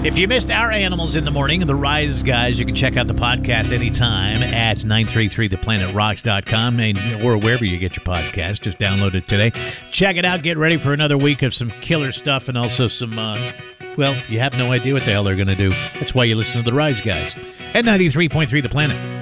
If you missed our Animals in the Morning, the Rise Guys, you can check out the podcast anytime at 933theplanеtrocks.com or wherever you get your podcast. Just download it today. Check it out. Get ready for another week of some killer stuff and also some, well, you have no idea what the hell they're going to do. That's why you listen to the Rise Guys at 93.3 The Planet.